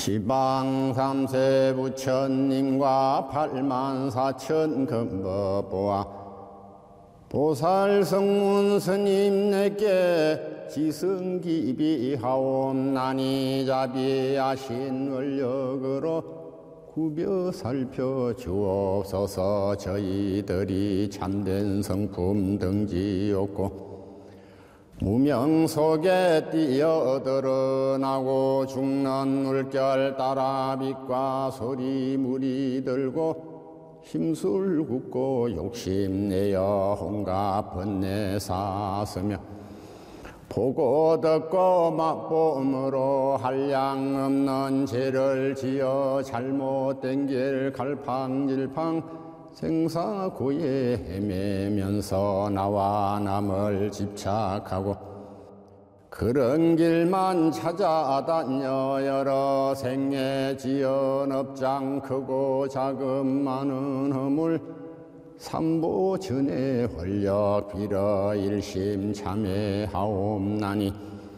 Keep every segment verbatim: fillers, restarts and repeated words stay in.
시방 삼세 부처님과 팔만 사천 금법보아 보살 성문 스님 내게 지승기비하옵나니 자비하신 원력으로 구벼 살펴 주옵소서. 저희들이 참된 성품 등지었고 무명 속에 뛰어들어나고 죽는 물결 따라 빛과 소리 물이 들고 힘술 굽고 욕심내어 혼과 번뇌 사스며 보고 듣고 맛봄으로 한량 없는 죄를 지어 잘못된 길 갈팡질팡 생사고에 헤매면서 나와 남을 집착하고 그런 길만 찾아다녀 여러 생애 지은 업장 크고 작은 많은 허물 삼보 전에 홀려 빌어 일심 참회하옵나니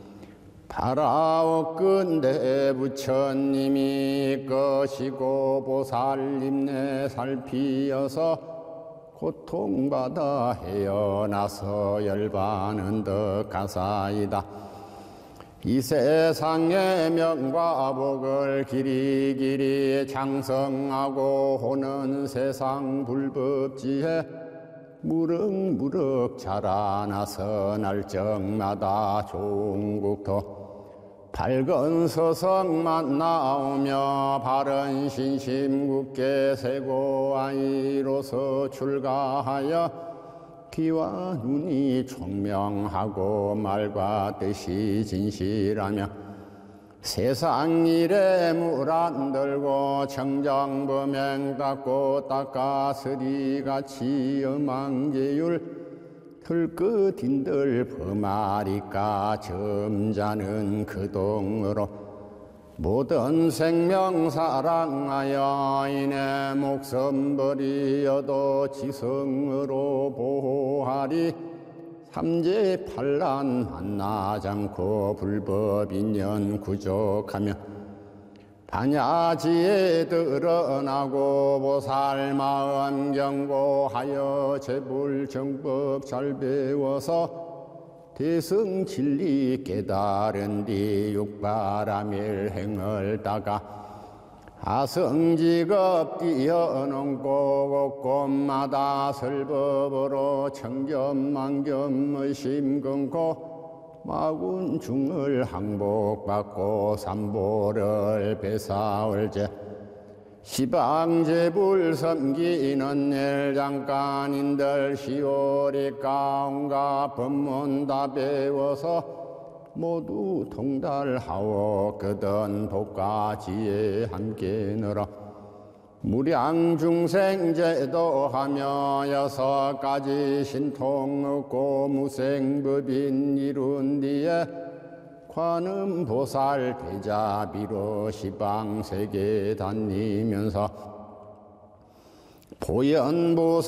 바라옵건대 부처님이 것이고 보살님네 살피어서 고통받아 헤어나서 열반은 더 가사이다. 이 세상의 명과 복을 길이길이 장성하고 호는 세상 불법지에 무럭무럭 자라나서 날적마다 종국토 밝은 서성만 나오며 바른 신심 굳게 세고 아이로서 출가하여 귀와 눈이 총명하고 말과 뜻이 진실하며 세상 일에 물 안 들고 청정범행 닦고 닦아서리같이 엄한계율 털끝인들 범하리까 점잖은 그동으로 모든 생명 사랑하여 이내 목숨 버리어도 지성으로 보호하리. 삼재 팔란 만나지 않고 불법인연 구족하며 반야지에 드러나고 보살 마음 경고하여 제불정법 잘 배워서 대승 진리 깨달은 뒤 육바라밀 행을 따가 아성직업 뛰어넘고 곳곳마다 설법으로 청겸만겸 의심 끊고 마군중을 항복받고 삼보를 배사올제 시방제불 섬기는 일 잠깐인들 시오리 가운가 법문 다 배워서 모두 통달하오. 그든 복과 지혜 함께 늘어 무량중생 제도하며 여섯 가지 신통 얻고 무생법인 이룬 뒤에 관음보살 대자비로 시방세계 다니면서 보현보살